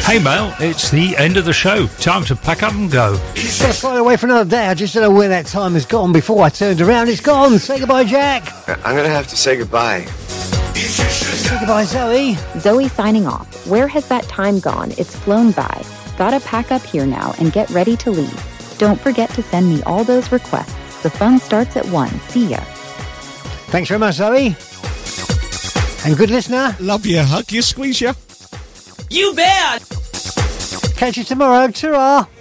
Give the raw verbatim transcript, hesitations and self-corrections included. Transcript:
Hey Mel, it's the end of the show. Time to pack up and go. Got to fly away for another day. I just don't know where that time has gone. Before I turned around, it's gone. Say goodbye, Jack. I'm going to have to say goodbye. Say goodbye, Zoe. Zoe signing off. Where has that time gone? It's flown by. Gotta pack up here now and get ready to leave. Don't forget to send me all those requests. The fun starts at one. See ya. Thanks very much, Zoe. And good listener. Love you, hug you, squeeze you. You bet! Catch you tomorrow. Ta-ra.